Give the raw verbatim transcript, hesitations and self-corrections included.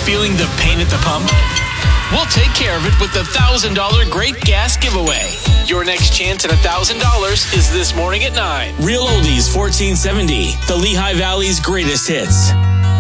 Feeling the pain at the pump? We'll take care of it with the one thousand dollars Great Gas Giveaway. Your next chance at one thousand dollars is this morning at nine. Real Oldies fourteen seventy, the Lehigh Valley's greatest hits.